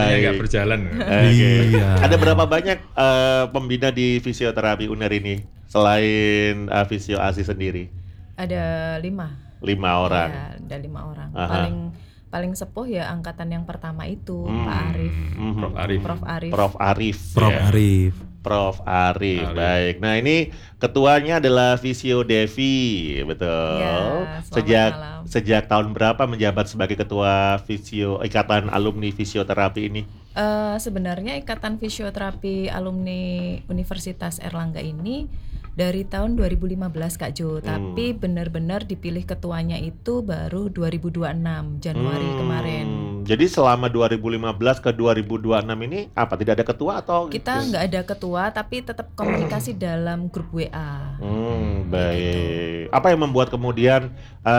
Baik. nggak berjalan. Oke. Iya. Ada berapa banyak pembina di fisioterapi UNER ini selain Fisio ASI sendiri? Ada 5. 5 orang. Ya, ada 5 orang. Aha. Paling sepuh ya angkatan yang pertama itu Pak Arif. Prof. Arif. Prof. Arif. Prof Arif. Prof ya. Arif. Prof Arif. Arif. Baik. Nah, ini ketuanya adalah Fisio Devi, betul. Ya, selamat malam. Sejak tahun berapa menjabat sebagai ketua Ikatan Alumni Fisioterapi ini? Sebenarnya Ikatan Fisioterapi Alumni Universitas Airlangga ini dari tahun 2015 Kak Jo, tapi benar-benar dipilih ketuanya itu baru 2026 Januari kemarin. Jadi selama 2015 ke 2026 ini apa tidak ada ketua atau Kita nggak ada ketua tapi tetap komunikasi dalam grup WA. Baik. Apa yang membuat kemudian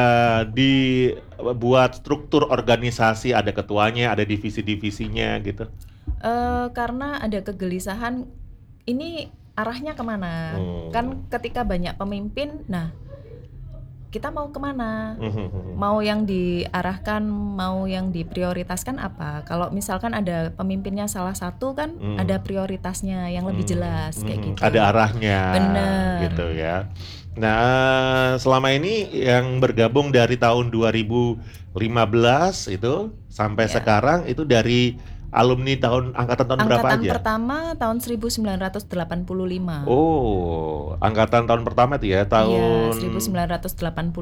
dibuat struktur organisasi, ada ketuanya, ada divisi-divisinya gitu? Karena ada kegelisahan ini arahnya kemana? Kan ketika banyak pemimpin, nah kita mau kemana? Mau yang diarahkan, mau yang diprioritaskan apa? Kalau misalkan ada pemimpinnya salah satu kan ada prioritasnya yang lebih jelas kayak gitu. Ada arahnya. Bener. Gitu ya. Nah, selama ini yang bergabung dari tahun 2015 itu sampai sekarang itu dari alumni angkatan tahun berapa aja? Angkatan pertama tahun 1985. Oh, angkatan tahun pertama itu ya, tahun 1985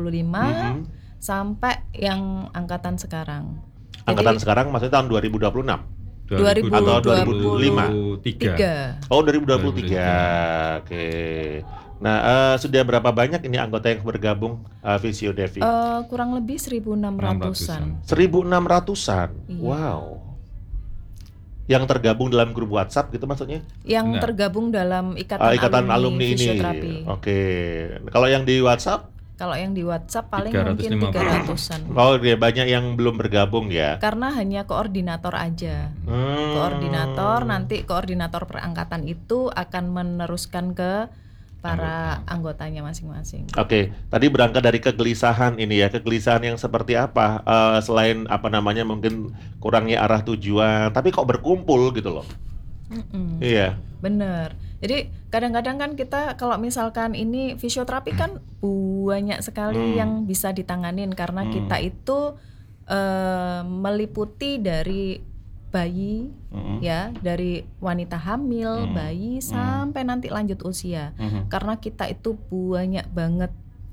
sampai yang angkatan sekarang. Angkatan sekarang maksudnya tahun 2026. 2000 atau 2023. Oh, 2023. Oke. Nah, sudah berapa banyak ini anggota yang bergabung Fisio Devi? Kurang lebih 1.600-an. 1.600-an. Iya. Wow. Yang tergabung dalam grup WhatsApp gitu maksudnya? Yang tergabung dalam ikatan alumni ini. fisioterapi. Oke. Kalau yang di WhatsApp? Kalau yang di WhatsApp paling 350. mungkin 300-an. Oh, dia banyak yang belum bergabung ya. Karena hanya koordinator aja. Koordinator, nanti koordinator perangkatan itu akan meneruskan ke para anggotanya masing-masing. Oke, tadi berangkat dari kegelisahan ini ya, kegelisahan yang seperti apa? Selain mungkin kurangnya arah tujuan, tapi kok berkumpul gitu loh? Iya. Bener. Jadi kadang-kadang kan kita kalau misalkan ini fisioterapi kan banyak sekali yang bisa ditanganin karena kita itu meliputi dari bayi ya, dari wanita hamil, bayi sampai nanti lanjut usia. Karena kita itu banyak banget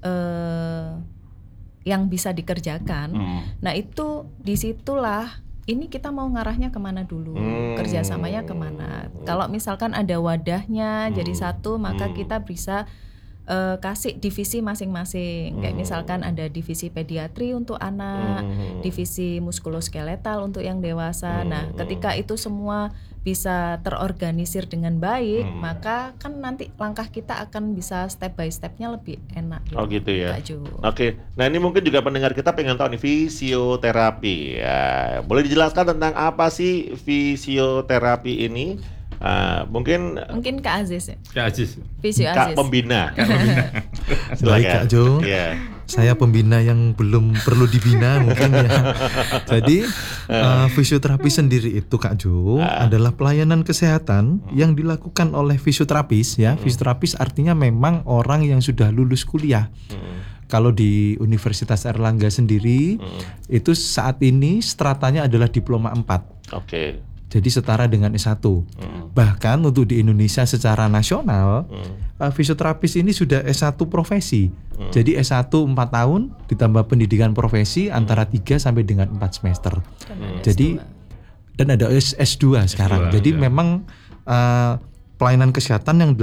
yang bisa dikerjakan. Nah itu disitulah ini kita mau ngarahnya kemana dulu, kerjasamanya kemana. Kalau misalkan ada wadahnya jadi satu, maka kita bisa kasih divisi masing-masing. Kayak misalkan ada divisi pediatri untuk anak, divisi muskuloskeletal untuk yang dewasa. Nah, ketika itu semua bisa terorganisir dengan baik, maka kan nanti langkah kita akan bisa step by stepnya lebih enak. Oh gitu ya. Kak Jo. Oke. Nah, ini mungkin juga pendengar kita pengen tahu nih fisioterapi. Ya, boleh dijelaskan tentang apa sih fisioterapi ini? Mungkin Kak Aziz ya. Kak Aziz. Fisio Kak Aziz. pembina. Baik Kak Jo. Iya. Saya pembina yang belum perlu dibina mungkin ya. Jadi fisioterapi sendiri itu Kak Jo adalah pelayanan kesehatan yang dilakukan oleh fisioterapis ya. Fisioterapis artinya memang orang yang sudah lulus kuliah. Kalau di Universitas Airlangga sendiri itu saat ini stratanya adalah diploma 4. Oke. Jadi setara dengan S1. Bahkan untuk di Indonesia secara nasional, fisioterapis ini sudah S1 profesi. Jadi S1 4 tahun ditambah pendidikan profesi antara 3 sampai dengan 4 semester. Jadi dan ada S2 sekarang. Jadi memang pelayanan kesehatan yang